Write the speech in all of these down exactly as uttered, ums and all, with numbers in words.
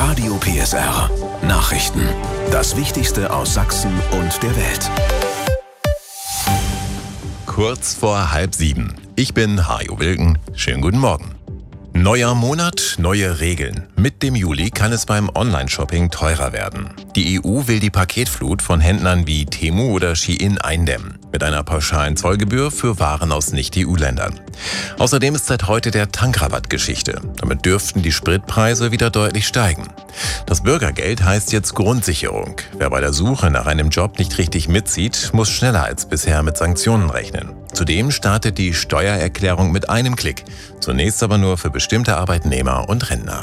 Radio P S R. Nachrichten. Das Wichtigste aus Sachsen und der Welt. Kurz vor halb sieben. Ich bin Hajo Wilken. Schönen guten Morgen. Neuer Monat, neue Regeln. Mit dem Juli kann es beim Online-Shopping teurer werden. Die E U will die Paketflut von Händlern wie Temu oder Shein eindämmen. Mit einer pauschalen Zollgebühr für Waren aus Nicht-E U-Ländern. Außerdem ist seit heute der Tankrabatt Geschichte. Damit dürften die Spritpreise wieder deutlich steigen. Das Bürgergeld heißt jetzt Grundsicherung. Wer bei der Suche nach einem Job nicht richtig mitzieht, muss schneller als bisher mit Sanktionen rechnen. Zudem startet die Steuererklärung mit einem Klick. Zunächst aber nur für bestimmte Arbeitnehmer und Rentner.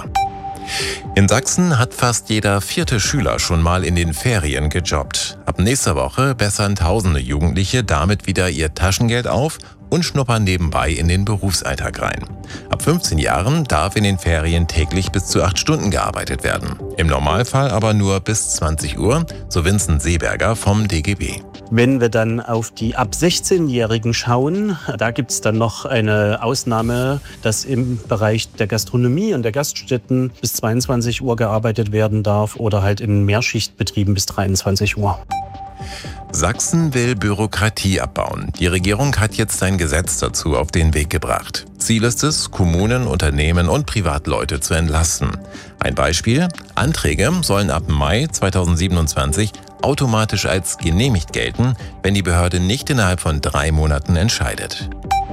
In Sachsen hat fast jeder vierte Schüler schon mal in den Ferien gejobbt. Ab nächster Woche bessern tausende Jugendliche damit wieder ihr Taschengeld auf und schnuppern nebenbei in den Berufsalltag rein. Ab fünfzehn Jahren darf in den Ferien täglich bis zu acht Stunden gearbeitet werden. Im Normalfall aber nur bis zwanzig Uhr, so Vincent Seeberger vom D G B. Wenn wir dann auf die ab sechzehnjährigen schauen, da gibt es dann noch eine Ausnahme, dass im Bereich der Gastronomie und der Gaststätten bis zweiundzwanzig Uhr gearbeitet werden darf oder halt in Mehrschichtbetrieben bis dreiundzwanzig Uhr. Sachsen will Bürokratie abbauen. Die Regierung hat jetzt ein Gesetz dazu auf den Weg gebracht. Ziel ist es, Kommunen, Unternehmen und Privatleute zu entlasten. Ein Beispiel: Anträge sollen ab Mai zweitausendsiebenundzwanzig automatisch als genehmigt gelten, wenn die Behörde nicht innerhalb von drei Monaten entscheidet.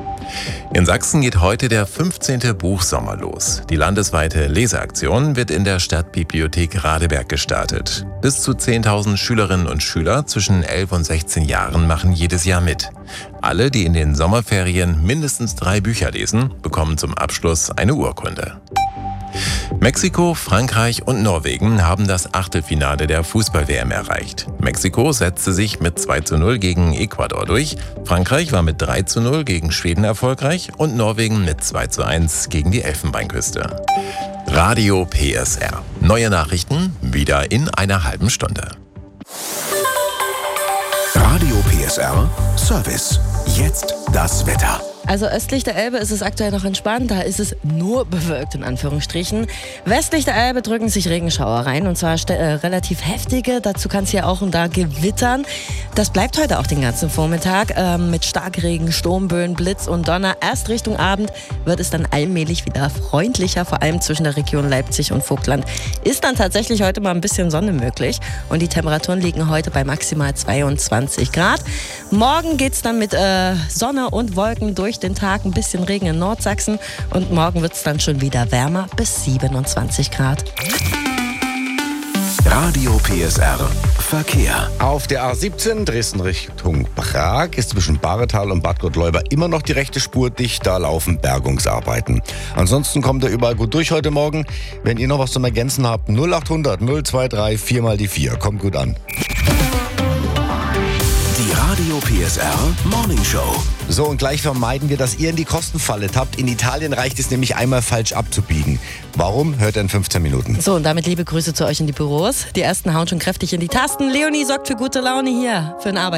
In Sachsen geht heute der fünfzehnte Buchsommer los. Die landesweite Leseaktion wird in der Stadtbibliothek Radeberg gestartet. Bis zu zehntausend Schülerinnen und Schüler zwischen elf und sechzehn Jahren machen jedes Jahr mit. Alle, die in den Sommerferien mindestens drei Bücher lesen, bekommen zum Abschluss eine Urkunde. Mexiko, Frankreich und Norwegen haben das Achtelfinale der Fußball-W M erreicht. Mexiko setzte sich mit zwei zu null gegen Ecuador durch, Frankreich war mit drei zu null gegen Schweden erfolgreich und Norwegen mit zwei zu eins gegen die Elfenbeinküste. Radio P S R. Neue Nachrichten wieder in einer halben Stunde. Radio P S R Service. Jetzt das Wetter. Also östlich der Elbe ist es aktuell noch entspannt, da ist es nur bewölkt in Anführungsstrichen. Westlich der Elbe drücken sich Regenschauer rein und zwar äh, relativ heftige, dazu kann es hier auch und da gewittern. Das bleibt heute auch den ganzen Vormittag äh, mit Starkregen, Sturmböen, Blitz und Donner. Erst Richtung Abend wird es dann allmählich wieder freundlicher, vor allem zwischen der Region Leipzig und Vogtland. Ist dann tatsächlich heute mal ein bisschen Sonne möglich und die Temperaturen liegen heute bei maximal zweiundzwanzig Grad. Morgen geht es dann mit äh, Sonne und Wolken durch den Tag, ein bisschen Regen in Nordsachsen und morgen wird es dann schon wieder wärmer bis siebenundzwanzig Grad. Radio P S R Verkehr. Auf der A siebzehn Dresden Richtung Prag ist zwischen Bahretal und Bad Gottleuba immer noch die rechte Spur dicht, da laufen Bergungsarbeiten. Ansonsten kommt ihr überall gut durch heute Morgen. Wenn ihr noch was zum Ergänzen habt, null achthundert null drei vier mal die vier. Kommt gut an. Radio P S R Morning Show. So, und gleich vermeiden wir, dass ihr in die Kostenfalle tappt. In Italien reicht es nämlich einmal falsch abzubiegen. Warum? Hört ihr in fünfzehn Minuten. So, und damit liebe Grüße zu euch in die Büros. Die ersten hauen schon kräftig in die Tasten. Leonie sorgt für gute Laune hier für den Arbeit.